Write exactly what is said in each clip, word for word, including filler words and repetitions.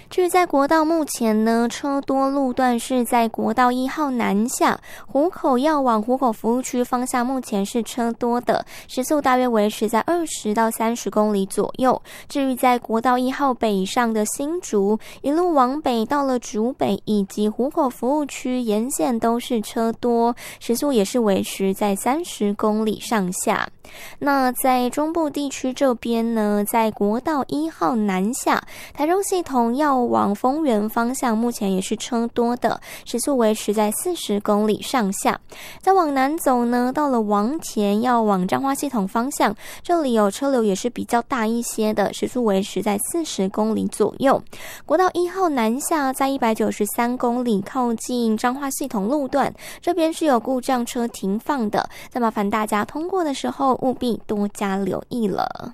至于在国道目前呢，车多路段是在国道一号南下湖口要往湖口服务区方向，目前是车多的，时速大约维持在二十到三十公里左右。至于在国道一号北上的新竹，一路往北到了竹北以及湖口服务区沿线都是车多，时速也是维持在三十公里上下。那在中部地区这边呢，在国道一号南下台中系统要往丰原方向，目前也是车多的，时速维持在四十公里上下。再往南走呢，到了王田要往彰化系统方向，这里有车流也是比较大一些的，时速维持在四十公里左右。国道一号南下在一百九十三公里靠近彰化系统路段，这边是有故障车停放的，再麻烦大家通过的时候务必多加留意了。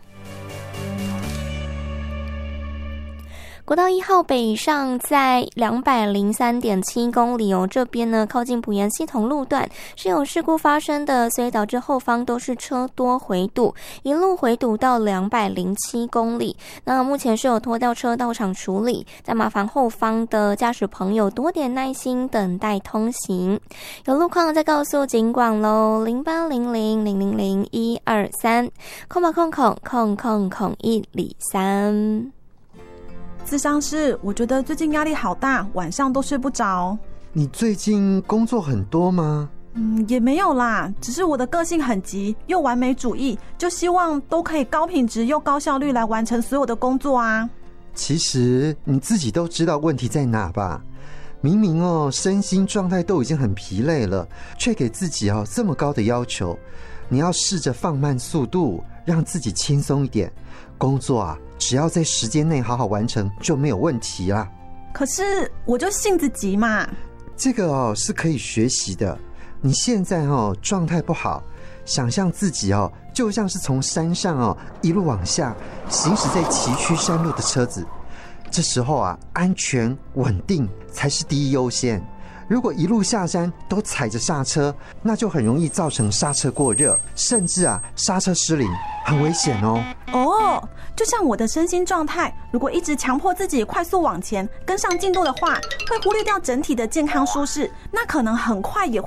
国道一号北上在两百零三点七公里哦，这边呢靠近埔盐系统路段是有事故发生的，所以导致后方都是车多回堵，一路回堵到两百零七公里。那目前是有拖吊车到场处理，再麻烦后方的驾驶朋友多点耐心等待通行。有路况再告诉警广咯，零八零零零零零一二三空吧空空空空空一里三。 咨商师，我觉得最近压力好大，晚上都睡不着。 你最近工作很多吗？ 嗯，也没有啦，只是我的个性很急，又完美主义，就希望都可以高品质又高效率来完成所有的工作啊。 其实你自己都知道问题在哪吧？明明哦，身心状态都已经很疲累了，却给自己哦这么高的要求。你要试着放慢速度，让自己轻松一点。工作啊，只要在时间内好好完成就没有问题啦。 可是我就性子急嘛。 这个哦是可以学习的。你现在哦状态不好，想象自己哦就像是从山上哦一路往下行驶在崎岖山路的车子，这时候啊安全稳定才是第一优先。如果一路下山都踩着刹车，那就很容易造成刹车过热，甚至啊刹车失灵，很危险哦。 哦，就像我的身心状态，如果一直强迫自己快速往前跟上进度的话，会忽略掉整体的健康舒适，那可能很快也会